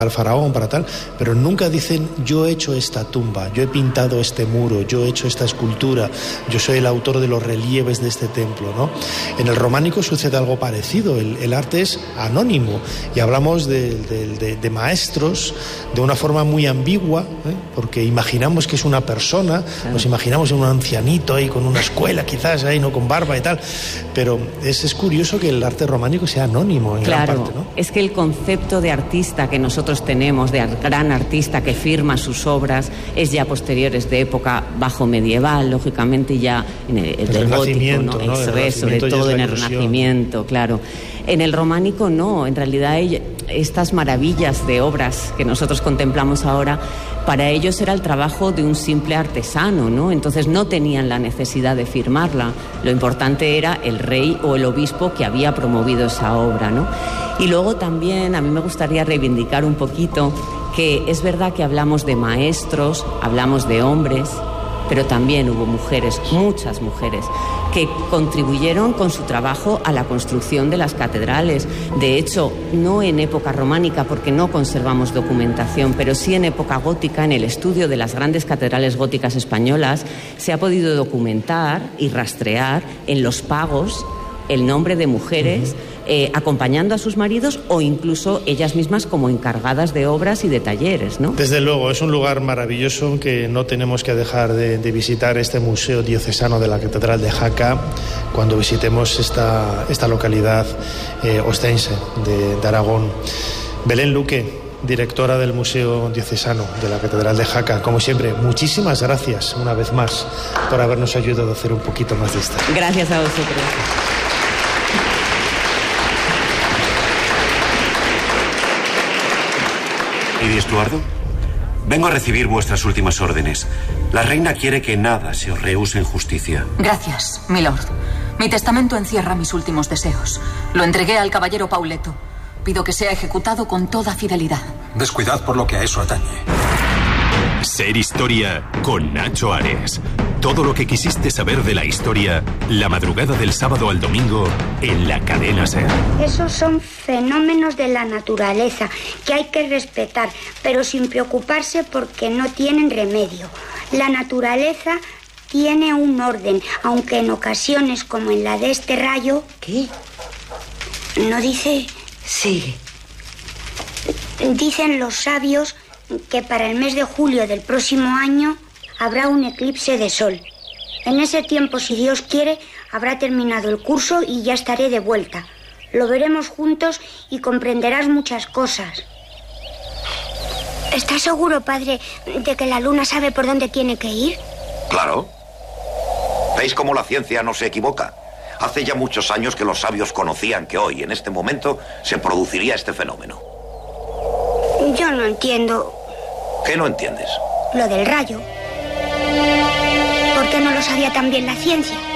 al faraón, para tal, pero nunca dicen yo he hecho esta tumba, yo he pintado este muro, yo he hecho esta escultura, yo soy el autor de los relieves de este templo, ¿no? En el románico sucede algo parecido, el arte es anónimo y hablamos de maestros de una forma muy ambigua, porque imaginamos que es una persona, nos imaginamos en un ancianito ahí con una escuela quizás ahí, no con barba y tal, pero es curioso que el arte románico sea anónimo en gran parte, ¿no? Es que el concepto de artista que nosotros tenemos, de gran artista que firma sus obras, es ya posteriores, de época bajo medieval, lógicamente ya en el gótico, ¿no? Sobre todo en el Renacimiento, claro. En el románico no, en realidad estas maravillas de obras que nosotros contemplamos ahora, para ellos era el trabajo de un simple artesano, ¿no? Entonces no tenían la necesidad de firmarla. Lo importante era el rey o el obispo que había promovido esa obra, ¿no? Y luego también a mí me gustaría reivindicar un poquito que es verdad que hablamos de maestros, hablamos de hombres, pero también hubo mujeres, muchas mujeres, que contribuyeron con su trabajo a la construcción de las catedrales. De hecho, no en época románica, porque no conservamos documentación, pero sí en época gótica, en el estudio de las grandes catedrales góticas españolas, se ha podido documentar y rastrear en los pagos el nombre de mujeres acompañando a sus maridos o incluso ellas mismas como encargadas de obras y de talleres, ¿no? Desde luego, es un lugar maravilloso que no tenemos que dejar de visitar, este Museo Diocesano de la Catedral de Jaca, cuando visitemos esta localidad ostense de Aragón. Belén Luque, directora del Museo Diocesano de la Catedral de Jaca, como siempre, muchísimas gracias una vez más por habernos ayudado a hacer un poquito más de esto. Gracias a vosotros. ¿Y Estuardo? Vengo a recibir vuestras últimas órdenes. La reina quiere que nada se os rehúse en justicia. Gracias, milord. Mi testamento encierra mis últimos deseos. Lo entregué al caballero Pauleto. Pido que sea ejecutado con toda fidelidad. Descuidad por lo que a eso atañe. Ser Historia con Nacho Ares. Todo lo que quisiste saber de la historia, la madrugada del sábado al domingo en la cadena SER. Esos son fenómenos de la naturaleza que hay que respetar, pero sin preocuparse porque no tienen remedio. La naturaleza tiene un orden, aunque en ocasiones, como en la de este rayo... ¿Qué? ¿No dice? Sí. Dicen los sabios que para el mes de julio del próximo año habrá un eclipse de sol. En ese tiempo, si Dios quiere, habrá terminado el curso y ya estaré de vuelta. Lo veremos juntos y comprenderás muchas cosas. ¿Estás seguro, padre, de que la luna sabe por dónde tiene que ir? Claro. ¿Veis cómo la ciencia no se equivoca? Hace ya muchos años que los sabios conocían que hoy, en este momento, se produciría este fenómeno. Yo no entiendo. ¿Qué no entiendes? Lo del rayo. ¿Por qué no lo sabía tan bien la ciencia?